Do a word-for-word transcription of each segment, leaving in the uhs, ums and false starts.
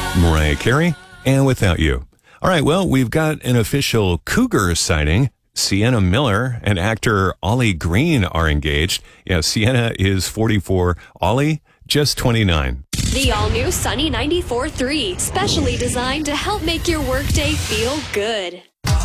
Mariah Carey, and Without You. All right, well, we've got an official cougar sighting. Sienna Miller and actor Ollie Green are engaged. Yeah, Sienna is forty-four, Ollie just twenty-nine. The all-new Sunny ninety-four point three, specially designed to help make your workday feel good.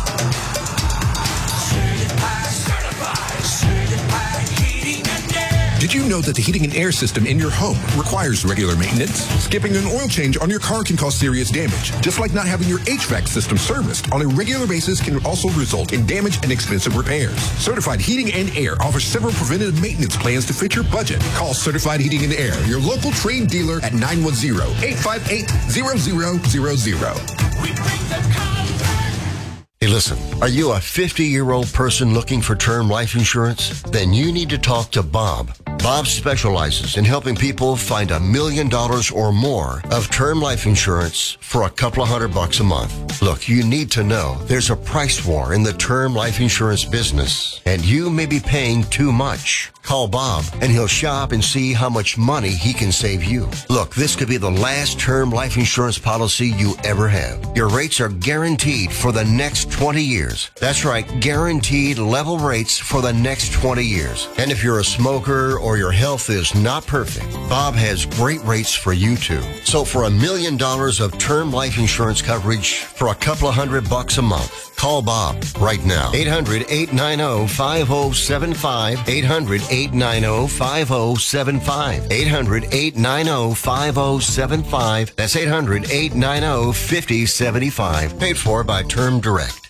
Did you know that the heating and air system in your home requires regular maintenance? Skipping an oil change on your car can cause serious damage. Just like not having your H V A C system serviced on a regular basis can also result in damage and expensive repairs. Certified Heating and Air offers several preventative maintenance plans to fit your budget. Call Certified Heating and Air, your local trained dealer at nine one zero, eight five eight, zero zero zero zero. We bring the Hey, listen, are you a fifty-year-old person looking for term life insurance? Then you need to talk to Bob. Bob specializes in helping people find a million dollars or more of term life insurance for a couple of hundred bucks a month. Look, you need to know there's a price war in the term life insurance business, and you may be paying too much. Call Bob, and he'll shop and see how much money he can save you. Look, this could be the last term life insurance policy you ever have. Your rates are guaranteed for the next twenty years. That's right, guaranteed level rates for the next twenty years. And if you're a smoker or your health is not perfect, Bob has great rates for you too. So for a million dollars of term life insurance coverage for a couple of hundred bucks a month, call Bob right now. eight hundred, eight nine zero, five zero seven five. eight hundred, eight nine zero, five zero seven five. eight hundred, eight nine zero, five zero seven five. That's eight hundred, eight nine zero, five zero seven five. Paid for by Term Direct.